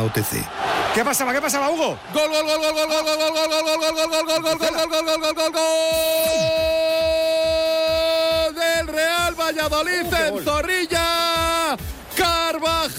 OTC. ¿Qué pasaba, Hugo? Gol del Real Valladolid en Zorrilla. Carvajal.